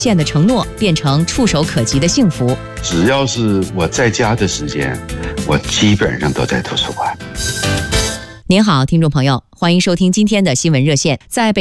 现的承诺变成触手可及的幸福。 只要是我在家的时间，我基本上都在图书馆。 您好，听众朋友，欢迎收听今天的新闻热线。在北